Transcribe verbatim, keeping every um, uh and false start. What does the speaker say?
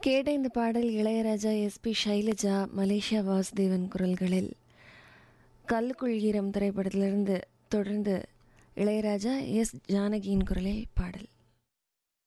கேட்ட இந்த பாடல் இளையராஜா, எஸ்பி சைலஜா, மலேசியா வாசுதேவன் குரல்களில். கல்லுக்குள் ஈரம் திரைப்படத்திலிருந்து தொடர்ந்து இளையராஜா, எஸ் ஜானகியின் குரலில் பாடல்.